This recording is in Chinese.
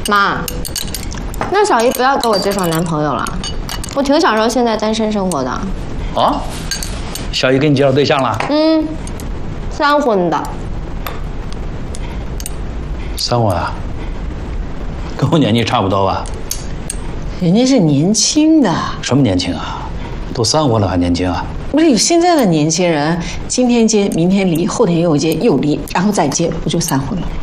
妈，那小姨不要给我介绍男朋友了，我挺享受现在单身生活的。 啊？小姨给你介绍对象了？ 三婚的。 三婚啊？跟我年纪差不多吧？ 人家是年轻的。 什么年轻啊？都三婚了还年轻啊？ 不是有现在的年轻人，今天结，明天离，后天又结又离，然后再结，不就三婚了吗？